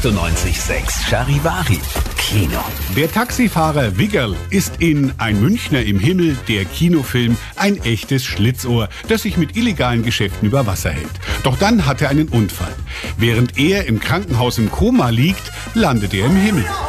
98,6 Charivari. Kino. Der Taxifahrer Wiggerl ist in Ein Münchner im Himmel, der Kinofilm, ein echtes Schlitzohr, das sich mit illegalen Geschäften über Wasser hält. Doch dann hat er einen Unfall. Während er im Krankenhaus im Koma liegt, landet er im Himmel.